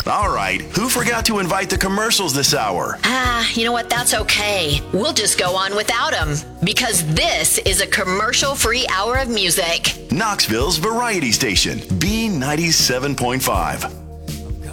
All right, who forgot to invite the commercials this hour? You know what? That's okay. We'll just go on without them because this is a commercial-free hour of music. Knoxville's variety station, B97.5.